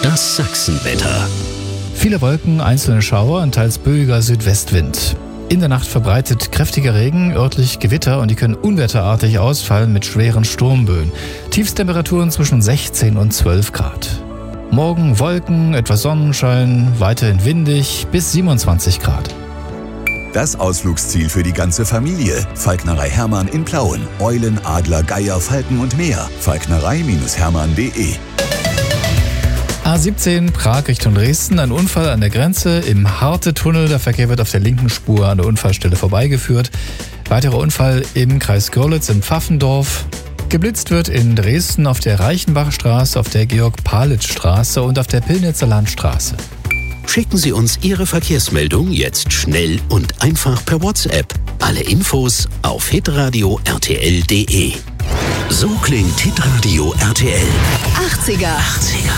Das Sachsenwetter. Viele Wolken, einzelne Schauer und teils böiger Südwestwind. In der Nacht verbreitet kräftiger Regen, örtlich Gewitter und die können unwetterartig ausfallen mit schweren Sturmböen. Tiefstemperaturen zwischen 16 und 12 Grad. Morgen Wolken, etwas Sonnenschein, weiterhin windig bis 27 Grad. Das Ausflugsziel für die ganze Familie. Falknerei Hermann in Plauen. Eulen, Adler, Geier, Falken und mehr. Falknerei-hermann.de. A17 Prag Richtung Dresden, ein Unfall an der Grenze im Harte-Tunnel. Der Verkehr wird auf der linken Spur an der Unfallstelle vorbeigeführt. Weiterer Unfall im Kreis Görlitz in Pfaffendorf. Geblitzt wird in Dresden auf der Reichenbachstraße, auf der Georg-Palitz-Straße und auf der Pillnitzer Landstraße. Schicken Sie uns Ihre Verkehrsmeldung jetzt schnell und einfach per WhatsApp. Alle Infos auf hitradio rtl.de. So klingt Hitradio RTL. 80er.